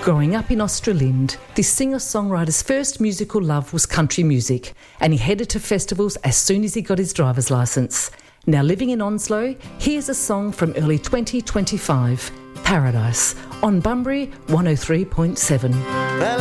Growing up in Australind, this singer-songwriter's first musical love was country music, and he headed to festivals as soon as he got his driver's licence. Now living in Onslow, here's a song from early 2025, Paradise, on Bunbury 103.7.